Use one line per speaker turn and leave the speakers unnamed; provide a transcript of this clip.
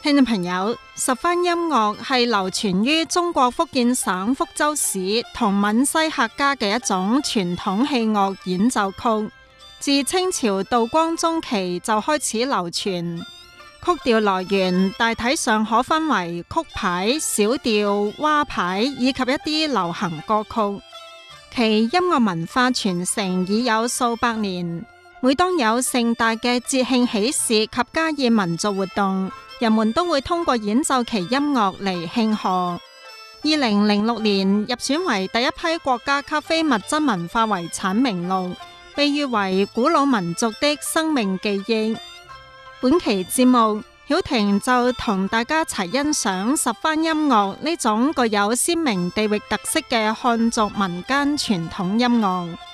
聽眾朋友，十番音樂係流傳於中國福建省福州市同閩西客家嘅一種傳統器樂演奏曲，自清朝道光中期就開始流傳。曲調來源大體上可分為曲牌、小調、蛙牌以及一啲流行歌曲。其音樂文化傳承已有數百年。每當有盛大嘅節慶喜事及嘉義民族活動，人們都會通過演奏其音樂嚟慶賀。2006年入選為第一批國家級非物質文化遺產名錄，被譽為古老民族的生命記憶。本期節目，曉婷就同大家一齊欣賞十番音樂呢種具有鮮明地域特色嘅漢族民間傳統音樂。